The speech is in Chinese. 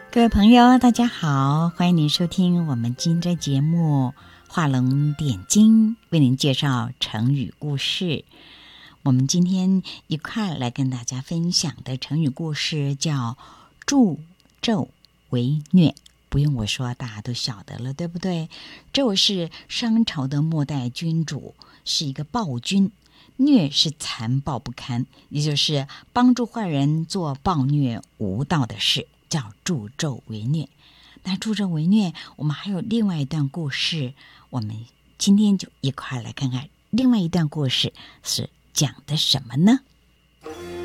各位朋友大家好，欢迎您收听我们今天的节目画龙点睛，为您介绍成语故事。我们今天一块来跟大家分享的成语故事叫助纣为虐。不用我说，大家都晓得了，对不对？纣是商朝的末代君主，是一个暴君，虐是残暴不堪，也就是帮助坏人做暴虐无道的事，叫助纣为虐。那助纣为虐，我们还有另外一段故事，我们今天就一块来看看另外一段故事是讲的什么呢？